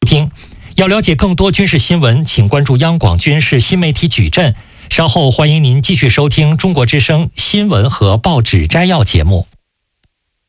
听。要了解更多军事新闻，请关注央广军事新媒体矩阵。稍后欢迎您继续收听中国之声新闻和报纸摘要节目。